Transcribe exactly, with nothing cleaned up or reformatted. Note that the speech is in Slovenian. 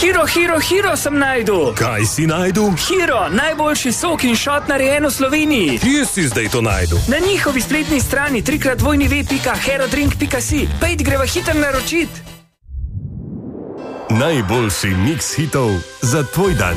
Hiro, Hiro, Hiro sem najdu. Kaj si najdu? Hiro, najboljši sok in šot narejen v Sloveniji. Kje si zdaj to najdu? Na njihovi spletni strani trikrat dvojni ve pika herodrink pika si. Pejt, greva hiter naročit. Najboljši miks hitov za tvoj dan.